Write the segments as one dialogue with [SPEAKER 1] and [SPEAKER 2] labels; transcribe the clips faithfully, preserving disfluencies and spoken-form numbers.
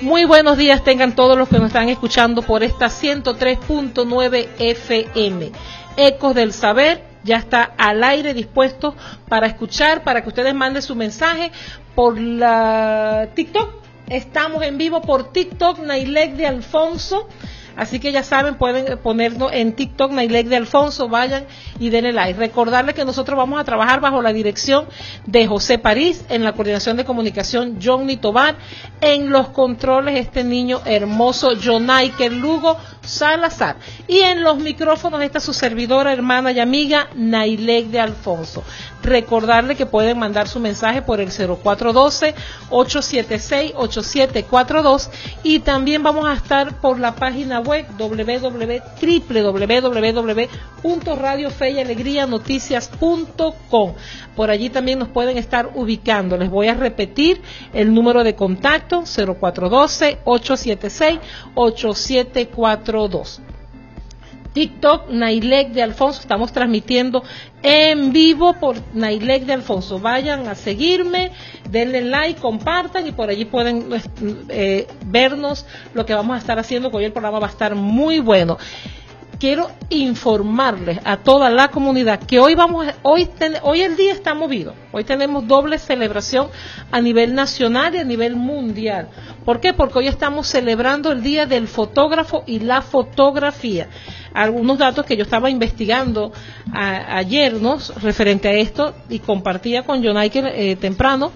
[SPEAKER 1] Muy buenos días tengan todos los que nos están escuchando por esta ciento tres punto nueve F M. Ecos del Saber ya está al aire, dispuesto para escuchar, para que ustedes manden su mensaje por la TikTok. Estamos en vivo por TikTok, Nailek de Alfonso. Así que ya saben, pueden ponernos en TikTok, Nailek de Alfonso, vayan y denle like. Recordarles que nosotros vamos a trabajar bajo la dirección de José París, en la coordinación de comunicación Johnny Tobar, en los controles este niño hermoso Jonaiker Lugo Salazar, y en los micrófonos esta su servidora, hermana y amiga Nailek de Alfonso. Recordarle que pueden mandar su mensaje por el cero cuatro uno dos, ocho siete seis, ocho siete cuatro dos, y también vamos a estar por la página web w w w punto radio fe y alegría noticias punto com. Por allí también nos pueden estar ubicando. Les voy a repetir el número de contacto: cero cuatro uno dos, ocho siete seis, ocho siete cuatro dos. TikTok, Nailek de Alfonso, estamos transmitiendo en vivo por Nailek de Alfonso. Vayan a seguirme, denle like, compartan, y por allí pueden eh, vernos lo que vamos a estar haciendo, que hoy el programa va a estar muy bueno. Quiero informarles a toda la comunidad que hoy vamos, a, hoy, ten, hoy el día está movido. Hoy tenemos doble celebración a nivel nacional y a nivel mundial. ¿Por qué? Porque hoy estamos celebrando el Día del Fotógrafo y la Fotografía. Algunos datos que yo estaba investigando a, ayer, ¿no?, referente a esto, y compartía con Jonaiker eh, temprano,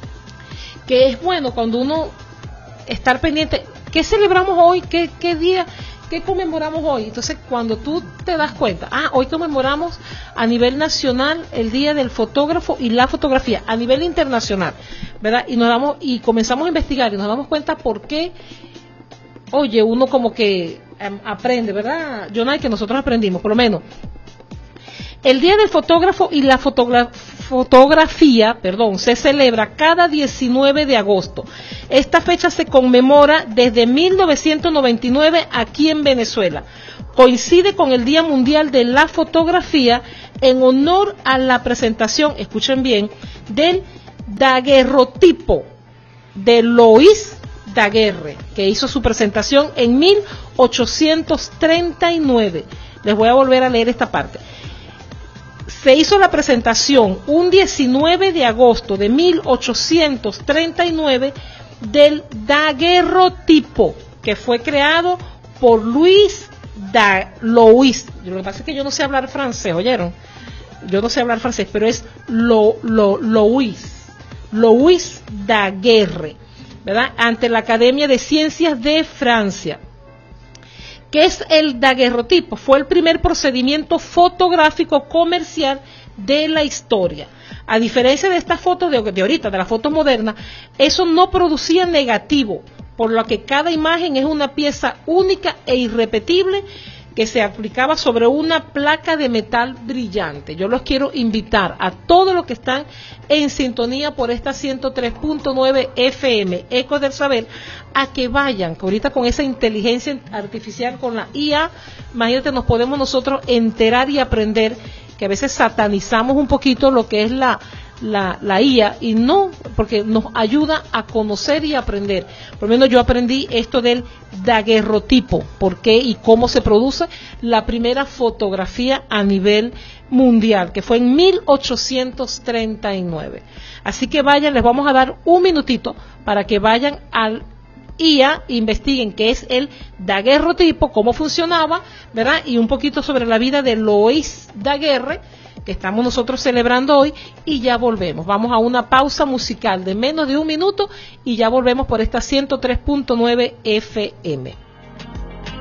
[SPEAKER 1] que es bueno cuando uno estar pendiente. ¿Qué celebramos hoy? ¿Qué, qué día? ¿Qué conmemoramos hoy? Entonces, cuando tú te das cuenta, ah, hoy conmemoramos a nivel nacional el Día del Fotógrafo y la Fotografía, a nivel internacional, ¿verdad? Y nos damos, y comenzamos a investigar y nos damos cuenta por qué, oye, uno como que um, aprende, ¿verdad, Jonay? Que nosotros aprendimos, por lo menos. El Día del Fotógrafo y la fotogra- Fotografía, perdón, se celebra cada diecinueve de agosto. Esta fecha se conmemora desde mil novecientos noventa y nueve aquí en Venezuela. Coincide con el Día Mundial de la Fotografía en honor a la presentación, escuchen bien, del daguerrotipo de Louis Daguerre, que hizo su presentación en mil ochocientos treinta y nueve. Les voy a volver a leer esta parte. Se hizo la presentación un diecinueve de agosto de mil ochocientos treinta y nueve del daguerrotipo, que fue creado por Luis da Louis. Lo que pasa es que yo no sé hablar francés, ¿oyeron? Yo no sé hablar francés, pero es lo, lo, Louis, Louis Daguerre, ¿verdad? Ante la Academia de Ciencias de Francia. ¿Qué es el daguerrotipo? Fue el primer procedimiento fotográfico comercial de la historia. A diferencia de estas fotos de, de ahorita, de las fotos modernas, eso no producía negativo, por lo que cada imagen es una pieza única e irrepetible que se aplicaba sobre una placa de metal brillante. Yo los quiero invitar a todos los que están en sintonía por esta ciento tres punto nueve F M, Ecos del Saber, a que vayan, que ahorita con esa inteligencia artificial, con la I A, imagínate, nos podemos nosotros enterar y aprender, que a veces satanizamos un poquito lo que es la, la, la I A, y no, porque nos ayuda a conocer y aprender. Por lo menos yo aprendí esto del daguerrotipo, por qué y cómo se produce la primera fotografía a nivel mundial, que fue en mil ochocientos treinta y nueve. Así que vayan, les vamos a dar un minutito para que vayan al I A, investiguen qué es el daguerrotipo, cómo funcionaba, ¿verdad? Y un poquito sobre la vida de Louis Daguerre, que estamos nosotros celebrando hoy, y ya volvemos. Vamos a una pausa musical de menos de un minuto y ya volvemos por esta ciento tres punto nueve F M.